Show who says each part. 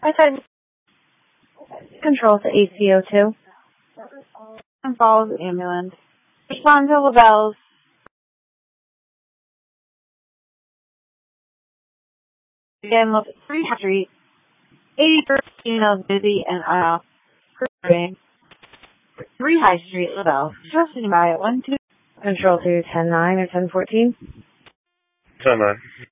Speaker 1: I said control to ACO2.
Speaker 2: And Falls ambulance. Respond to LaBelle's. Again, look at 3 High Street. 81st female busy and recruiting. 3 High Street, LaBelle. Trusting by 1-2.
Speaker 1: Control to 10-9 or 10-14.
Speaker 3: 10-9.